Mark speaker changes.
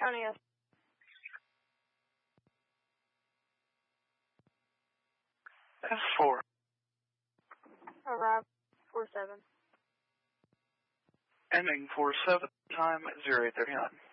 Speaker 1: County S.
Speaker 2: S4.
Speaker 1: Arrive 47.
Speaker 2: Ending 47, time 0839.